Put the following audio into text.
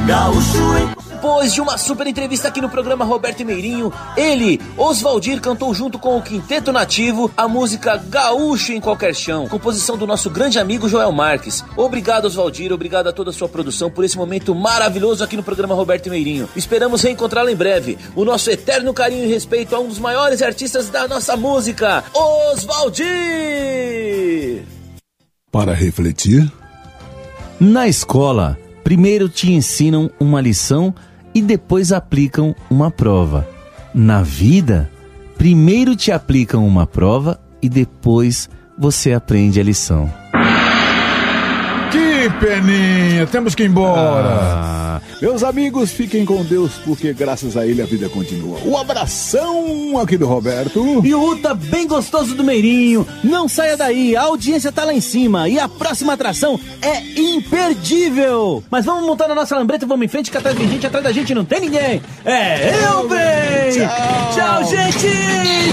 Depois de uma super entrevista aqui no programa Roberto e Meirinho, ele, Oswaldir, cantou junto com o Quinteto Nativo a música Gaúcho em Qualquer Chão, composição do nosso grande amigo Joel Marques. Obrigado, Oswaldir, obrigado a toda a sua produção por esse momento maravilhoso aqui no programa Roberto e Meirinho. Esperamos reencontrá-lo em breve. O nosso eterno carinho e respeito a um dos maiores artistas da nossa música, Oswaldir! Para refletir. Na escola, primeiro te ensinam uma lição e depois aplicam uma prova. Na vida, primeiro te aplicam uma prova e depois você aprende a lição. Que peninha, temos que ir embora. Meus amigos, fiquem com Deus, porque graças a ele a vida continua. Um abração aqui do Roberto. E o Uta bem gostoso do Meirinho. Não saia daí, a audiência tá lá em cima e a próxima atração é imperdível. Mas vamos montar na nossa lambreta, vamos em frente, que atrás da gente não tem ninguém. É eu, bem! Tchau, gente!